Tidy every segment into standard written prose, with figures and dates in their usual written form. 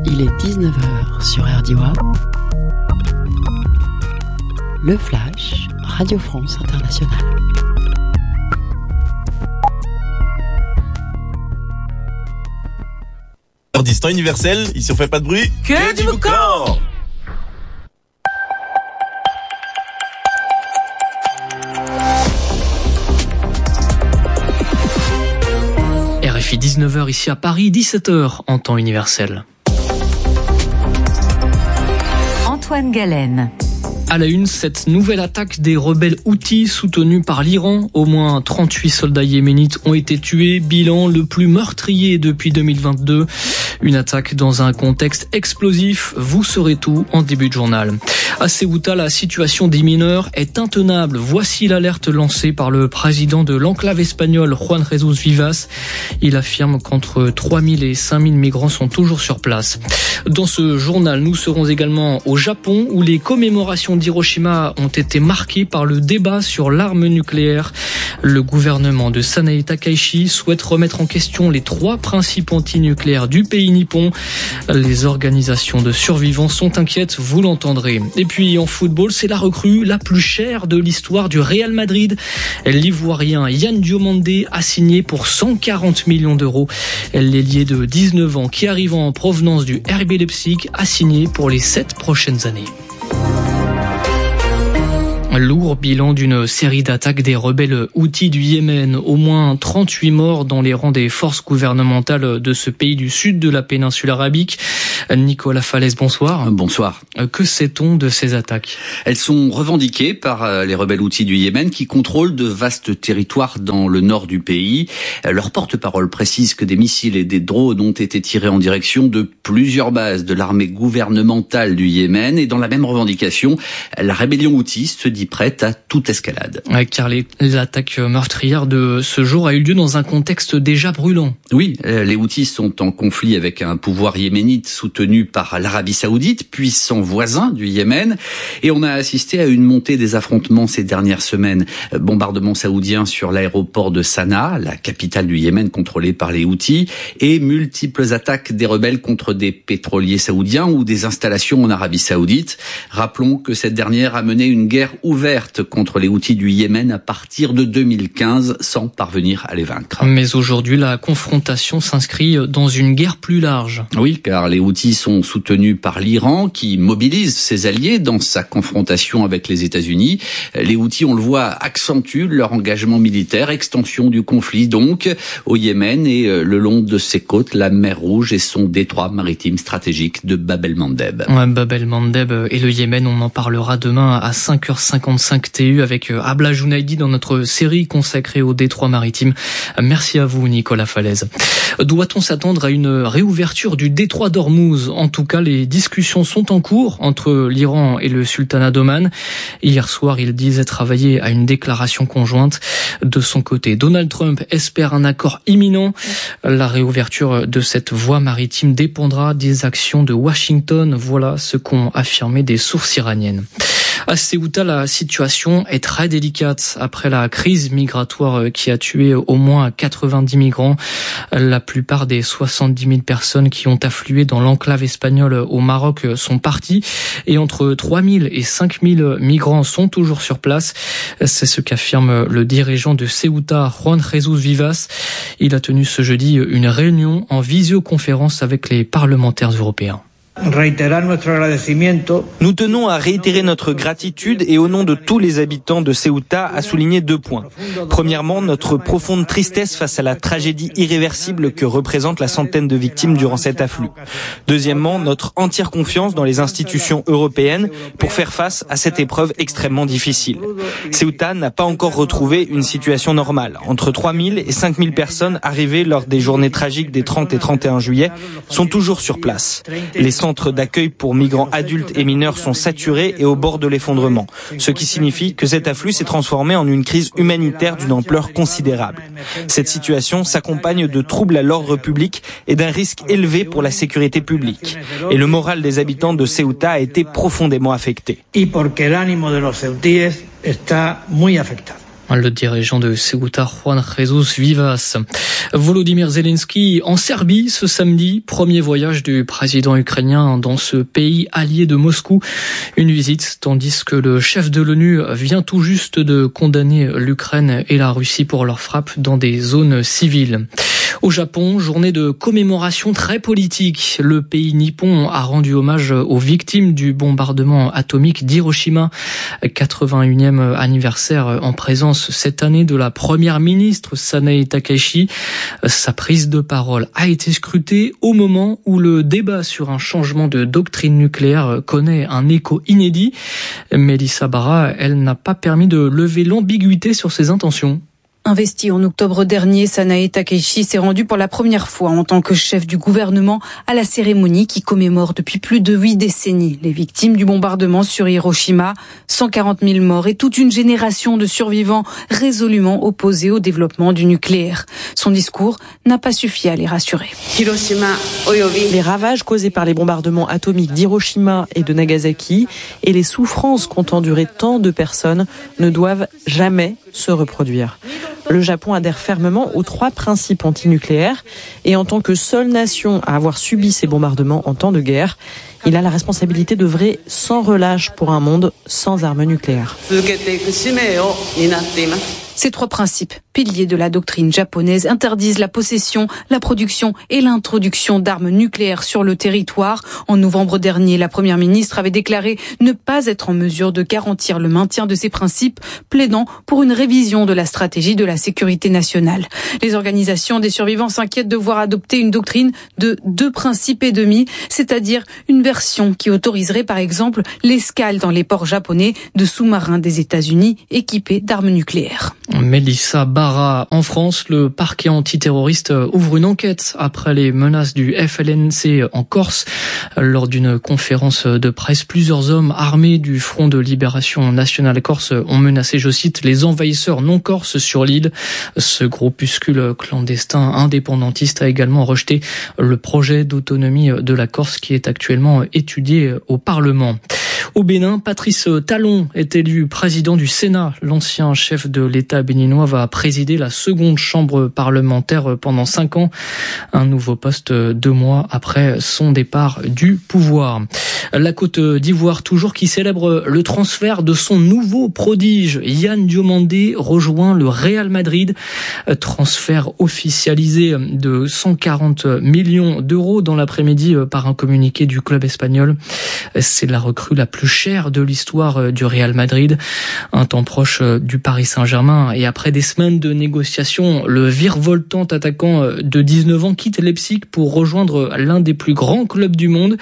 Il est 19h sur RDIWA. Le Flash, Radio France Internationale. Distant universel, ici on fait pas de bruit. Que du boucan. RFI 19h ici à Paris, 17h en temps universel. Antoine Galen. À la une, cette nouvelle attaque des rebelles Houthis soutenus par l'Iran. Au moins 38 soldats yéménites ont été tués. Bilan le plus meurtrier depuis 2022. Une attaque dans un contexte explosif. Vous saurez tout en début de journal. À Ceuta, la situation des mineurs est intenable. Voici l'alerte lancée par le président de l'enclave espagnole, Juan Jesús Vivas. Il affirme qu'entre 3000 et 5000 migrants sont toujours sur place. Dans ce journal, nous serons également au Japon où les commémorations d'Hiroshima ont été marquées par le débat sur l'arme nucléaire. Le gouvernement de Sanae Takaichi souhaite remettre en question les 3 principes antinucléaires du pays nippon. Les organisations de survivants sont inquiètes, vous l'entendrez. Et puis en football, c'est la recrue la plus chère de l'histoire du Real Madrid. L'Ivoirien Yan Diomandé a signé pour 140 millions d'euros. L'ailier de 19 ans qui arrive en provenance du RB Leipzig a signé pour les 7 prochaines années. Lourd bilan d'une série d'attaques des rebelles Houthis du Yémen. Au moins 38 morts dans les rangs des forces gouvernementales de ce pays du sud de la péninsule arabique. Nicolas Falaise, bonsoir. Bonsoir. Que sait-on de ces attaques ? Elles sont revendiquées par les rebelles Houthis du Yémen qui contrôlent de vastes territoires dans le nord du pays. Leur porte-parole précise que des missiles et des drones ont été tirés en direction de plusieurs bases de l'armée gouvernementale du Yémen. Et dans la même revendication, la rébellion Houthi se dit prête à toute escalade. Car l'attaque meurtrière de ce jour a eu lieu dans un contexte déjà brûlant. Oui, les Houthis sont en conflit avec un pouvoir yéménite soutenu par l'Arabie Saoudite, puissant voisin du Yémen. Et on a assisté à une montée des affrontements ces dernières semaines. Bombardements saoudiens sur l'aéroport de Sanaa, la capitale du Yémen contrôlée par les Houthis, et multiples attaques des rebelles contre des pétroliers saoudiens ou des installations en Arabie Saoudite. Rappelons que cette dernière a mené une guerre ouverte contre les Houthis du Yémen à partir de 2015 sans parvenir à les vaincre. Mais aujourd'hui, la confrontation s'inscrit dans une guerre plus large. Oui, car les Houthis sont soutenus par l'Iran qui mobilise ses alliés dans sa confrontation avec les États-Unis. Les Houthis, on le voit, accentuent leur engagement militaire, extension du conflit donc au Yémen et le long de ses côtes, la mer Rouge et son détroit maritime stratégique de Bab el-Mandeb. Bab el-Mandeb et le Yémen, on en parlera demain à 5h55 TU avec Abla Jounaidi dans notre série consacrée au détroit maritime. Merci à vous Nicolas Falaise. Doit-on s'attendre à une réouverture du détroit d'Ormuz ? En tout cas, les discussions sont en cours entre l'Iran et le sultanat d'Oman. Hier soir, ils disaient travailler à une déclaration conjointe. De son côté, Donald Trump espère un accord imminent. La réouverture de cette voie maritime dépendra des actions de Washington. Voilà ce qu'ont affirmé des sources iraniennes. À Ceuta, la situation est très délicate après la crise migratoire qui a tué au moins 90 migrants. La plupart des 70 000 personnes qui ont afflué dans l'enclave espagnole au Maroc sont parties et entre 3 000 et 5 000 migrants sont toujours sur place. C'est ce qu'affirme le dirigeant de Ceuta, Juan Jesús Vivas. Il a tenu ce jeudi une réunion en visioconférence avec les parlementaires européens. Nous tenons à réitérer notre gratitude et au nom de tous les habitants de Ceuta à souligner 2 points. Premièrement, notre profonde tristesse face à la tragédie irréversible que représente la centaine de victimes durant cet afflux. Deuxièmement, notre entière confiance dans les institutions européennes pour faire face à cette épreuve extrêmement difficile. Ceuta n'a pas encore retrouvé une situation normale. Entre 3000 et 5000 personnes arrivées lors des journées tragiques des 30 et 31 juillet sont toujours sur place. Les centres d'accueil pour migrants adultes et mineurs sont saturés et au bord de l'effondrement, ce qui signifie que cet afflux s'est transformé en une crise humanitaire d'une ampleur considérable. Cette situation s'accompagne de troubles à l'ordre public et d'un risque élevé pour la sécurité publique. Et le moral des habitants de Ceuta a été profondément affecté. Le dirigeant de Ceuta, Juan Jesus Vivas. Volodymyr Zelensky en Serbie ce samedi. Premier voyage du président ukrainien dans ce pays allié de Moscou. Une visite tandis que le chef de l'ONU vient tout juste de condamner l'Ukraine et la Russie pour leurs frappes dans des zones civiles. Au Japon, journée de commémoration très politique. Le pays nippon a rendu hommage aux victimes du bombardement atomique d'Hiroshima. 81e anniversaire en présence cette année de la première ministre Sanae Takaichi. Sa prise de parole a été scrutée au moment où le débat sur un changement de doctrine nucléaire connaît un écho inédit. Mélissa Barra, elle n'a pas permis de lever l'ambiguïté sur ses intentions. Investi en octobre dernier, Sanae Takaichi s'est rendu pour la première fois en tant que chef du gouvernement à la cérémonie qui commémore depuis plus de 8 décennies les victimes du bombardement sur Hiroshima. 140 000 morts et toute une génération de survivants résolument opposés au développement du nucléaire. Son discours n'a pas suffi à les rassurer. Les ravages causés par les bombardements atomiques d'Hiroshima et de Nagasaki et les souffrances qu'ont endurées tant de personnes ne doivent jamais se reproduire. Le Japon adhère fermement aux 3 principes antinucléaires et en tant que seule nation à avoir subi ces bombardements en temps de guerre, il a la responsabilité d'œuvrer sans relâche pour un monde sans armes nucléaires. Ces 3 principes, piliers de la doctrine japonaise, interdisent la possession, la production et l'introduction d'armes nucléaires sur le territoire. En novembre dernier, la première ministre avait déclaré ne pas être en mesure de garantir le maintien de ces principes, plaidant pour une révision de la stratégie de la sécurité nationale. Les organisations des survivants s'inquiètent de voir adopter une doctrine de 2 principes et demi, c'est-à-dire une version qui autoriserait par exemple l'escale dans les ports japonais de sous-marins des États-Unis équipés d'armes nucléaires. Mélissa Barra. En France, le parquet antiterroriste ouvre une enquête après les menaces du FLNC en Corse. Lors d'une conférence de presse, plusieurs hommes armés du Front de Libération Nationale Corse ont menacé, je cite, les envahisseurs non corses sur l'île. Ce groupuscule clandestin indépendantiste a également rejeté le projet d'autonomie de la Corse qui est actuellement étudié au Parlement. Au Bénin, Patrice Talon est élu président du Sénat. L'ancien chef de l'État béninois va présider la seconde chambre parlementaire pendant 5 ans. Un nouveau poste 2 mois après son départ du pouvoir. La Côte d'Ivoire toujours qui célèbre le transfert de son nouveau prodige. Yan Diomandé rejoint le Real Madrid. Transfert officialisé de 140 millions d'euros dans l'après-midi par un communiqué du club espagnol. C'est la recrue la plus chère de l'histoire du Real Madrid. Un temps proche du Paris Saint-Germain et après des semaines de négociations, le virevoltant attaquant de 19 ans quitte Leipzig pour rejoindre l'un des plus grands clubs du monde.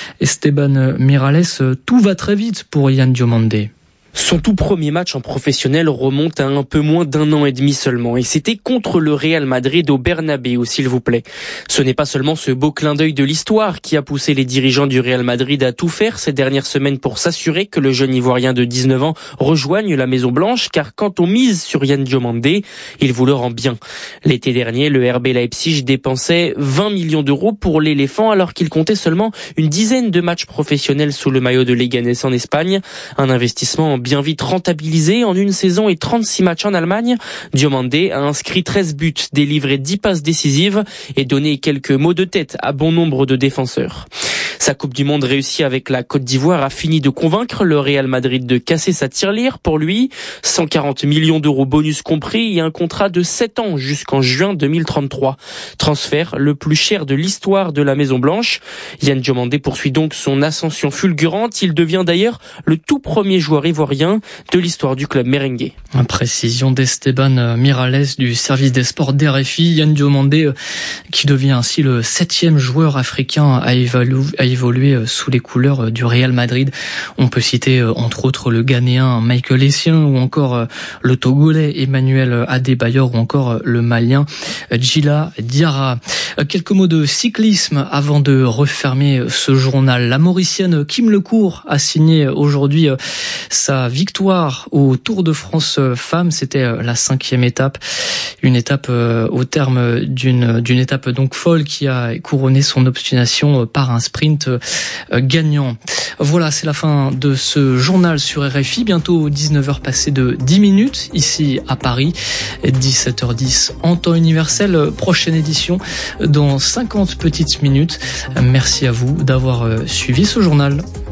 Esteban Miralles, tout va très vite pour Yan Diomandé. Son tout premier match en professionnel remonte à un peu moins d'1 an et demi seulement. Et c'était contre le Real Madrid au Bernabéu, s'il vous plaît. Ce n'est pas seulement ce beau clin d'œil de l'histoire qui a poussé les dirigeants du Real Madrid à tout faire ces dernières semaines pour s'assurer que le jeune Ivoirien de 19 ans rejoigne la Maison Blanche, car quand on mise sur Yan Diomandé, il vous le rend bien. L'été dernier, le RB Leipzig dépensait 20 millions d'euros pour l'éléphant alors qu'il comptait seulement une dizaine de matchs professionnels sous le maillot de Leganés en Espagne. Un investissement bien vite rentabilisé en une saison et 36 matchs en Allemagne. Diomandé a inscrit 13 buts, délivré 10 passes décisives et donné quelques mots de tête à bon nombre de défenseurs. Sa Coupe du Monde réussie avec la Côte d'Ivoire a fini de convaincre le Real Madrid de casser sa tirelire pour lui. 140 millions d'euros bonus compris et un contrat de 7 ans jusqu'en juin 2033. Transfert le plus cher de l'histoire de la Maison Blanche. Yan Diomandé poursuit donc son ascension fulgurante. Il devient d'ailleurs le tout premier joueur ivoirien de l'histoire du club merengue. Précision d'Esteban Miralles du service des sports d'RFI. Yan Diomandé qui devient ainsi le 7e joueur africain à évoluer sous les couleurs du Real Madrid. On peut citer entre autres le Ghanéen Michael Essien ou encore le Togolais Emmanuel Adebayor ou encore le Malien Djila Diarra. Quelques mots de cyclisme avant de refermer ce journal. La Mauricienne Kim Lecourt a signé aujourd'hui sa victoire au Tour de France Femmes. C'était la 5e étape. Une étape au terme d'une étape donc folle qui a couronné son obstination par un sprint êtes gagnant. Voilà, c'est la fin de ce journal sur RFI. Bientôt 19h passées de 10 minutes ici à Paris. 17h10 en temps universel. Prochaine édition dans 50 petites minutes. Merci à vous d'avoir suivi ce journal.